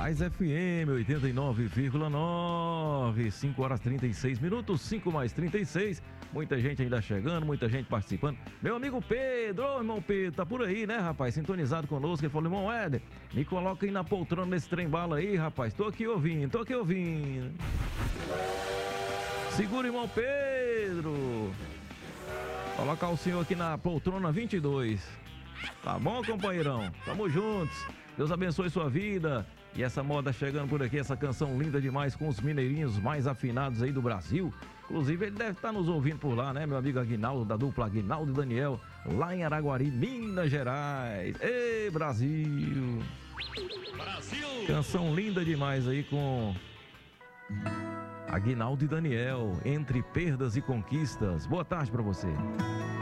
Mais FM 89,9, 5 horas 36 minutos, 5 mais 36. Muita gente ainda chegando, muita gente participando. Meu amigo Pedro, ô irmão Pedro, tá por aí, né, rapaz? Sintonizado conosco. Ele falou, irmão Éder, me coloca aí na poltrona nesse trem-bala aí, rapaz. Tô aqui ouvindo. Segura, irmão Pedro. Colocar o senhor aqui na poltrona 22. Tá bom, companheirão? Tamo juntos. Deus abençoe sua vida. E essa moda chegando por aqui, essa canção linda demais com os mineirinhos mais afinados aí do Brasil. Inclusive, ele deve estar nos ouvindo por lá, né? Meu amigo Aguinaldo, da dupla Aguinaldo e Daniel, lá em Araguari, Minas Gerais. Ê, Brasil! Brasil! Canção linda demais aí com Aguinaldo e Daniel, Entre Perdas e Conquistas. Boa tarde pra você.